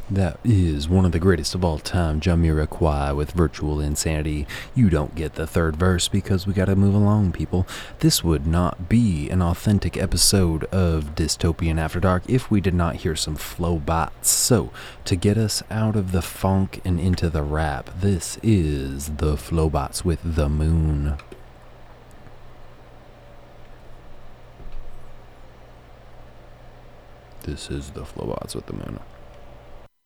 That is one of the greatest of all time, Jamiroquai with Virtual Insanity. You don't get the third verse because we gotta move along, people. This would not be an authentic episode of Dystopian After Dark if we did not hear some flow bots. So, to get us out of the funk and into the rap, this is the flow bots with The Moon. This is the flow bots with The Moon.